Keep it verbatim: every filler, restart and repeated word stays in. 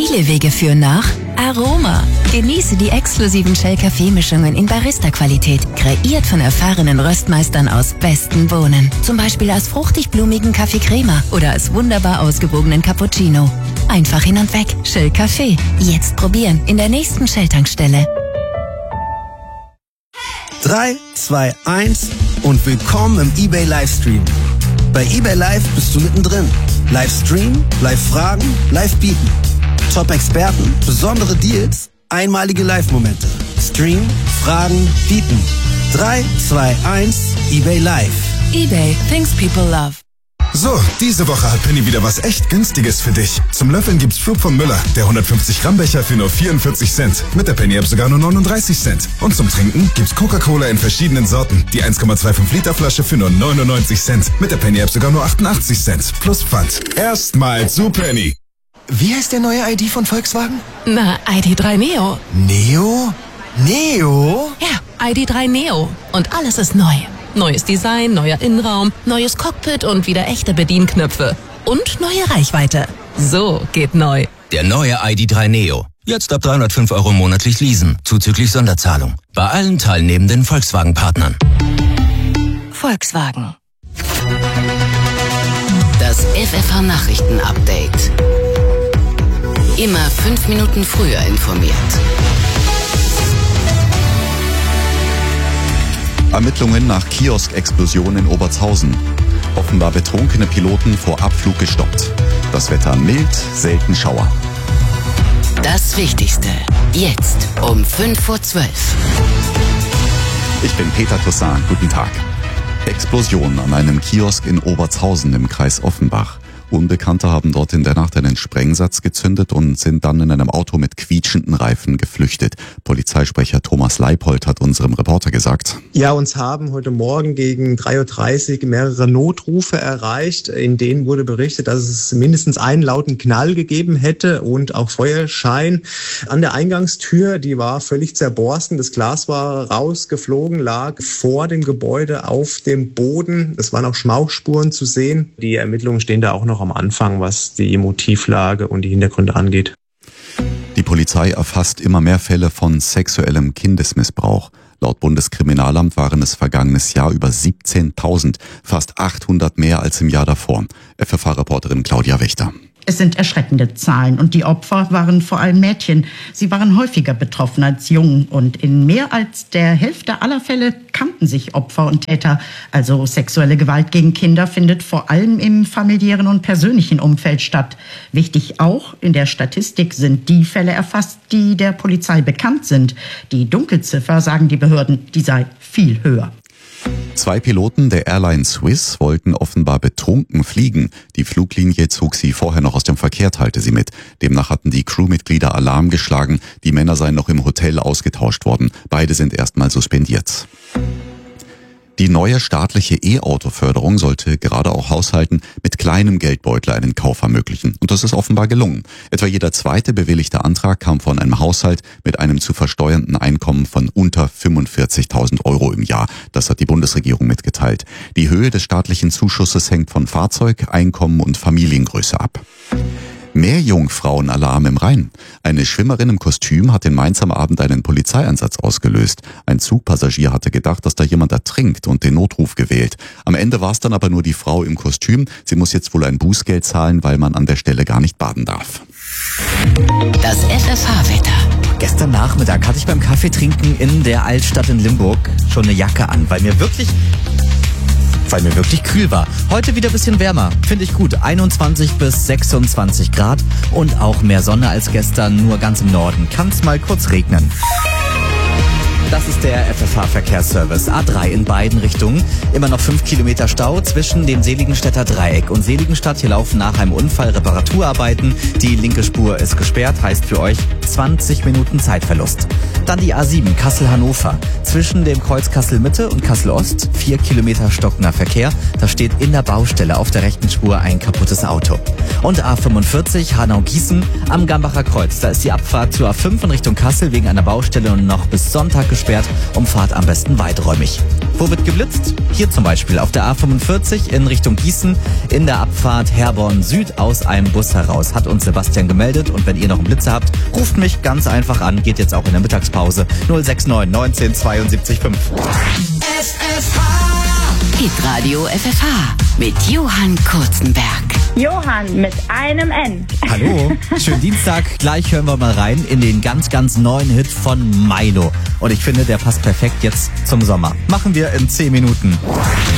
Viele Wege führen nach Aroma. Genieße die exklusiven Shell-Kaffeemischungen in Barista-Qualität, kreiert von erfahrenen Röstmeistern aus besten Bohnen. Zum Beispiel als fruchtig-blumigen Kaffee Crema oder als wunderbar ausgewogenen Cappuccino. Einfach hin und weg. Shell Kaffee. Jetzt probieren in der nächsten Shell-Tankstelle. drei, zwei, eins und willkommen im eBay Livestream. Bei eBay Live bist du mittendrin. Livestream, Live-Fragen, Live-Bieten. Top-Experten, besondere Deals, einmalige Live-Momente. Stream, Fragen, Bieten. drei, zwei, eins, eBay Live. eBay, things people love. So, diese Woche hat Penny wieder was echt Günstiges für dich. Zum Löffeln gibt's Flug von Müller, der hundertfünfzig Gramm Becher für nur vierundvierzig Cent. Mit der Penny-App sogar nur neununddreißig Cent. Und zum Trinken gibt's Coca-Cola in verschiedenen Sorten. Die eins Komma fünfundzwanzig Liter Flasche für nur neunundneunzig Cent. Mit der Penny-App sogar nur achtundachtzig Cent. Plus Pfand. Erstmal zu Penny. Wie heißt der neue I D von Volkswagen? Na, I D drei Neo. Neo? Neo? Ja, I D drei Neo. Und alles ist neu. Neues Design, neuer Innenraum, neues Cockpit und wieder echte Bedienknöpfe. Und neue Reichweite. So geht neu. Der neue I D drei Neo. Jetzt ab dreihundertfünf Euro monatlich leasen, zuzüglich Sonderzahlung. Bei allen teilnehmenden Volkswagen-Partnern. Volkswagen. Das F F H-Nachrichten-Update. Immer fünf Minuten früher informiert. Ermittlungen nach Kiosk-Explosion in Obertshausen. Offenbar betrunkene Piloten vor Abflug gestoppt. Das Wetter mild, selten Schauer. Das Wichtigste. Jetzt um fünf vor zwölf. Ich bin Peter Toussaint. Guten Tag. Explosion an einem Kiosk in Obertshausen im Kreis Offenbach. Unbekannte haben dort in der Nacht einen Sprengsatz gezündet und sind dann in einem Auto mit quietschenden Reifen geflüchtet. Polizeisprecher Thomas Leipold hat unserem Reporter gesagt: Ja, uns haben heute Morgen gegen drei Uhr dreißig mehrere Notrufe erreicht. In denen wurde berichtet, dass es mindestens einen lauten Knall gegeben hätte und auch Feuerschein an der Eingangstür. Die war völlig zerborsten. Das Glas war rausgeflogen, lag vor dem Gebäude auf dem Boden. Es waren auch Schmauchspuren zu sehen. Die Ermittlungen stehen da auch noch am Anfang, was die Motivlage und die Hintergründe angeht. Die Polizei erfasst immer mehr Fälle von sexuellem Kindesmissbrauch. Laut Bundeskriminalamt waren es vergangenes Jahr über siebzehntausend, fast achthundert mehr als im Jahr davor. F F H-Reporterin Claudia Wächter. Es sind erschreckende Zahlen und die Opfer waren vor allem Mädchen. Sie waren häufiger betroffen als Jungen und in mehr als der Hälfte aller Fälle kannten sich Opfer und Täter. Also sexuelle Gewalt gegen Kinder findet vor allem im familiären und persönlichen Umfeld statt. Wichtig auch, in der Statistik sind die Fälle erfasst, die der Polizei bekannt sind. Die Dunkelziffer, sagen die Behörden, die sei viel höher. Zwei Piloten der Airline Swiss wollten offenbar betrunken fliegen. Die Fluglinie zog sie vorher noch aus dem Verkehr, teilte sie mit. Demnach hatten die Crewmitglieder Alarm geschlagen. Die Männer seien noch im Hotel ausgetauscht worden. Beide sind erstmal suspendiert. Die neue staatliche E-Auto-Förderung sollte gerade auch Haushalten mit kleinem Geldbeutel einen Kauf ermöglichen. Und das ist offenbar gelungen. Etwa jeder zweite bewilligte Antrag kam von einem Haushalt mit einem zu versteuernden Einkommen von unter fünfundvierzigtausend Euro im Jahr. Das hat die Bundesregierung mitgeteilt. Die Höhe des staatlichen Zuschusses hängt von Fahrzeug, Einkommen und Familiengröße ab. Meerjungfrauenalarm im Rhein. Eine Schwimmerin im Kostüm hat in Mainz am Abend einen Polizeieinsatz ausgelöst. Ein Zugpassagier hatte gedacht, dass da jemand ertrinkt und den Notruf gewählt. Am Ende war es dann aber nur die Frau im Kostüm. Sie muss jetzt wohl ein Bußgeld zahlen, weil man an der Stelle gar nicht baden darf. Das F F H-Wetter. Gestern Nachmittag hatte ich beim Kaffeetrinken in der Altstadt in Limburg schon eine Jacke an, weil mir wirklich... weil mir wirklich kühl war. Heute wieder ein bisschen wärmer. Finde ich gut. einundzwanzig bis sechsundzwanzig Grad und auch mehr Sonne als gestern. Nur ganz im Norden kann es mal kurz regnen. Das ist der F F H-Verkehrsservice. A drei in beiden Richtungen. Immer noch fünf Kilometer Stau zwischen dem Seligenstädter Dreieck und Seligenstadt. Hier laufen nach einem Unfall Reparaturarbeiten. Die linke Spur ist gesperrt. Heißt für euch zwanzig Minuten Zeitverlust. Dann die A sieben Kassel-Hannover. Zwischen dem Kreuz Kassel-Mitte und Kassel-Ost, vier Kilometer stockender Verkehr. Da steht in der Baustelle auf der rechten Spur ein kaputtes Auto. Und A fünfundvierzig Hanau-Gießen am Gambacher Kreuz. Da ist die Abfahrt zur A fünf in Richtung Kassel wegen einer Baustelle und noch bis Sonntag gesperrt. Umfahrt am besten weiträumig. Wo wird geblitzt? Hier zum Beispiel auf der A fünfundvierzig in Richtung Gießen in der Abfahrt Herborn Süd aus einem Bus heraus. Hat uns Sebastian gemeldet und wenn ihr noch einen Blitzer habt, ruft mich ganz einfach an. Geht jetzt auch in der Mittagspause null sechs neun neunzehn zweiundsiebzig fünf. F F H Hitradio F F H mit Johann Kurzenberg. Johann mit einem N. Hallo, schönen Dienstag. Gleich hören wir mal rein in den ganz, ganz neuen Hit von Milo. Und ich finde, der passt perfekt jetzt zum Sommer. Machen wir in zehn Minuten.